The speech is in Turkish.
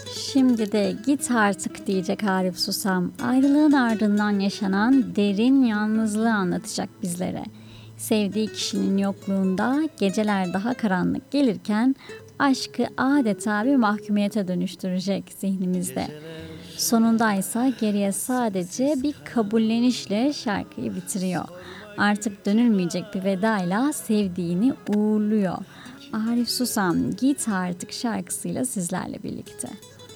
Şimdi de git artık diyecek Arif Susam. Ayrılığın ardından yaşanan derin yalnızlığı anlatacak bizlere. Sevdiği kişinin yokluğunda geceler daha karanlık gelirken aşkı adeta bir mahkumiyete dönüştürecek zihnimizde. Sonunda ise geriye sadece bir kabullenişle şarkıyı bitiriyor. Artık dönülmeyecek bir vedayla sevdiğini uğurluyor. Arif Susam Git Artık şarkısıyla sizlerle birlikte.